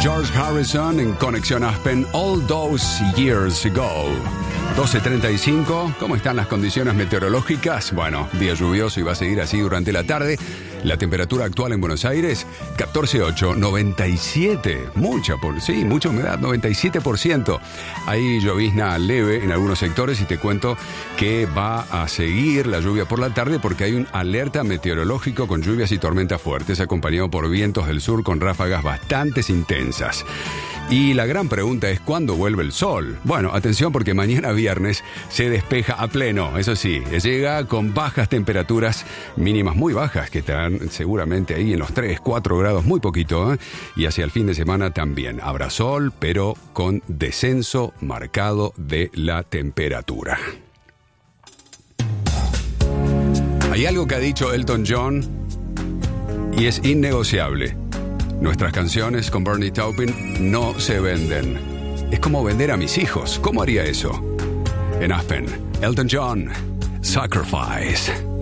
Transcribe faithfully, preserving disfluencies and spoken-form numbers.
George Harrison en Conexión Aspen, All Those Years Ago. doce treinta y cinco, ¿cómo están las condiciones meteorológicas? Bueno, día lluvioso y va a seguir así durante la tarde. La temperatura actual en Buenos Aires, catorce coma ocho, noventa y siete, mucha, por, sí, mucha humedad, noventa y siete por ciento. Hay llovizna leve en algunos sectores y te cuento que va a seguir la lluvia por la tarde porque hay un alerta meteorológico con lluvias y tormentas fuertes, acompañado por vientos del sur con ráfagas bastante intensas. Y la gran pregunta es ¿cuándo vuelve el sol? Bueno, atención porque mañana viernes se despeja a pleno, eso sí, llega con bajas temperaturas mínimas muy bajas que estarán seguramente ahí en los tres, cuatro grados, muy poquito, ¿eh? Y hacia el fin de semana también habrá sol, pero con descenso marcado de la temperatura. Hay algo que ha dicho Elton John y es innegociable. Nuestras canciones con Bernie Taupin no se venden. Es como vender a mis hijos. ¿Cómo haría eso? En Aspen, Elton John, Sacrifice.